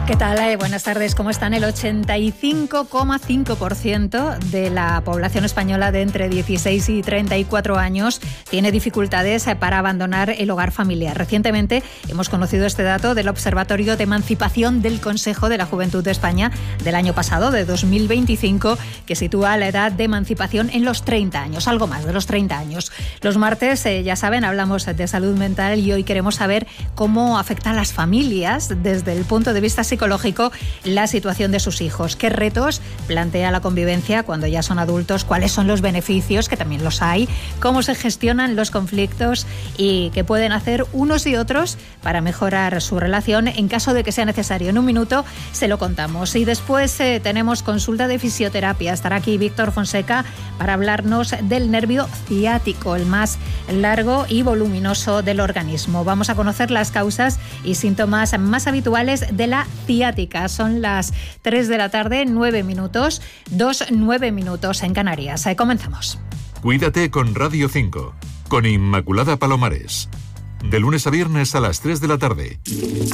¿Qué tal? Buenas tardes. ¿Cómo están? El 85,5% de la población española de entre 16 y 34 años tiene dificultades para abandonar el hogar familiar. Recientemente hemos conocido este dato del Observatorio de Emancipación del Consejo de la Juventud de España del año pasado, de 2025, que sitúa la edad de emancipación en los 30 años, algo más de los 30 años. Los martes, ya saben, hablamos de salud mental y hoy queremos saber cómo afecta a las familias desde el punto de vista psicológico la situación de sus hijos. ¿Qué retos plantea la convivencia cuando ya son adultos? ¿Cuáles son los beneficios, que también los hay? ¿Cómo se gestionan los conflictos? ¿Y qué pueden hacer unos y otros para mejorar su relación en caso de que sea necesario? En un minuto se lo contamos. Y después tenemos consulta de fisioterapia. Estará aquí Víctor Fonseca para hablarnos del nervio ciático, el más largo y voluminoso del organismo. Vamos a conocer las causas y síntomas más habituales de la ciática. Son las 3 de la tarde, 9 minutos, 9 minutos en Canarias. Comenzamos. Cuídate con Radio 5, con Inmaculada Palomares. De lunes a viernes a las 3 de la tarde.